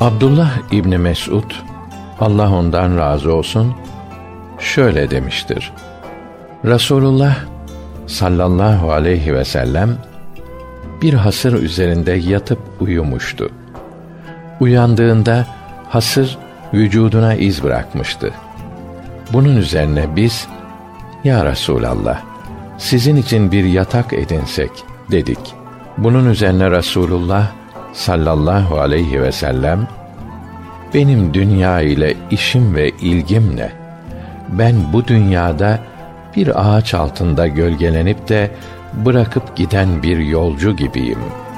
Abdullah İbni Mes'ud, Allah ondan razı olsun, şöyle demiştir: Resulullah sallallahu aleyhi ve sellem bir hasır üzerinde yatıp uyumuştu. Uyandığında hasır vücuduna iz bırakmıştı. Bunun üzerine biz, "Ya Resulallah, sizin için bir yatak edinsek," dedik. Bunun üzerine Resulullah sallallahu aleyhi ve sellem, "Benim dünya ile işim ve ilgim ne? Ben bu dünyada bir ağaç altında gölgelenip de bırakıp giden bir yolcu gibiyim.